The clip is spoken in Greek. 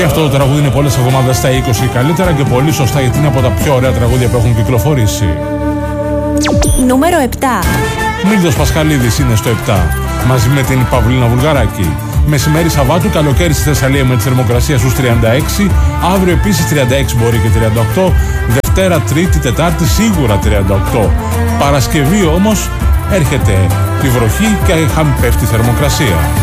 αυτό το τραγούδι είναι πολλές εβδομάδες στα 20 καλύτερα και πολύ σωστά, γιατί είναι από τα πιο ωραία τραγούδια που έχουν κυκλοφορήσει. Νούμερο 7. Μίλτος Πασχαλίδης είναι στο 7, μαζί με την Παυλίνα Βουλγαράκη. Μεσημέρι Σαββάτου, καλοκαίρι στη Θεσσαλία με τη θερμοκρασία στους 36. Αύριο επίσης 36 μπορεί και 38. Δευτέρα, Τρίτη, Τετάρτη σίγουρα 38. Παρασκευή όμως έρχεται η βροχή και πέφτει η θερμοκρασία.